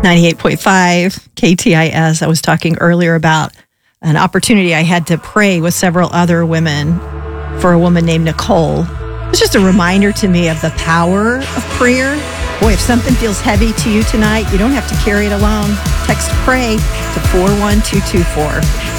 98.5 KTIS. I was talking earlier about an opportunity I had to pray with several other women for a woman named Nicole. It's just a reminder to me of the power of prayer. Boy, if something feels heavy to you tonight, you don't have to carry it alone. Text PRAY to 41224.